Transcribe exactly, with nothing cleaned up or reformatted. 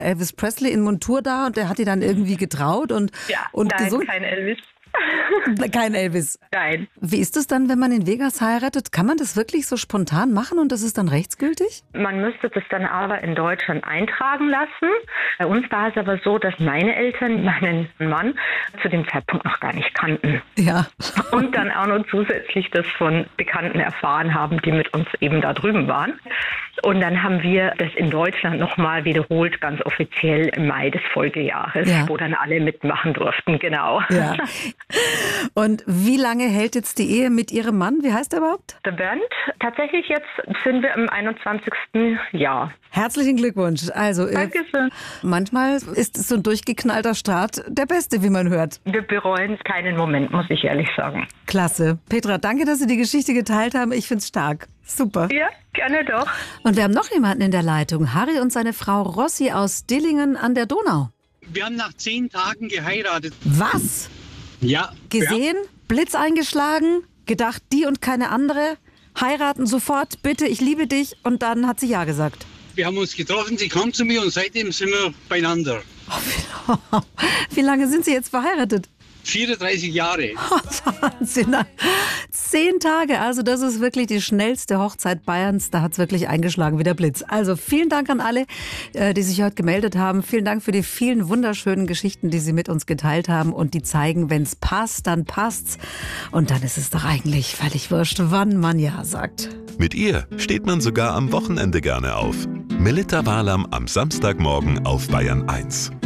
Elvis Presley in Montur da und der hat die dann irgendwie getraut und, Ja, und nein, gesungen? kein Elvis. Kein Elvis. Nein. Wie ist es dann, wenn man in Vegas heiratet? Kann man das wirklich so spontan machen und das ist dann rechtsgültig? Man müsste das dann aber in Deutschland eintragen lassen. Bei uns war es aber so, dass meine Eltern meinen Mann zu dem Zeitpunkt noch gar nicht kannten. Ja. Und dann auch noch zusätzlich das von Bekannten erfahren haben, die mit uns eben da drüben waren. Und dann haben wir das in Deutschland nochmal wiederholt, ganz offiziell im Mai des Folgejahres, Ja. wo dann alle mitmachen durften, genau. Ja. Und wie lange hält jetzt die Ehe mit Ihrem Mann? Wie heißt er überhaupt? Der Bernd, tatsächlich jetzt sind wir im einundzwanzigsten Jahr. Herzlichen Glückwunsch. Also äh, Dankeschön. manchmal ist so ein durchgeknallter Start der beste, wie man hört. Wir bereuen keinen Moment, muss ich ehrlich sagen. Klasse. Petra, danke, dass Sie die Geschichte geteilt haben. Ich find's stark. Super. Ja, gerne doch. Und wir haben noch jemanden in der Leitung. Harry und seine Frau Rossi aus Dillingen an der Donau. Wir haben nach zehn Tagen geheiratet. Was? Ja. Gesehen, Blitz eingeschlagen, gedacht, die und keine andere, heiraten sofort, bitte, ich liebe dich, und dann hat sie ja gesagt. Wir haben uns getroffen, sie kam zu mir und seitdem sind wir beieinander. Wie lange sind Sie jetzt verheiratet? vierunddreißig Jahre. Wahnsinn. Zehn Tage, also das ist wirklich die schnellste Hochzeit Bayerns. Da hat es wirklich eingeschlagen wie der Blitz. Also vielen Dank an alle, äh, die sich heute gemeldet haben. Vielen Dank für die vielen wunderschönen Geschichten, die Sie mit uns geteilt haben und die zeigen, wenn es passt, dann passt's. Und dann ist es doch eigentlich völlig wurscht, wann man ja sagt. Mit ihr steht man sogar am Wochenende gerne auf. Melitta Walam am Samstagmorgen auf Bayern eins.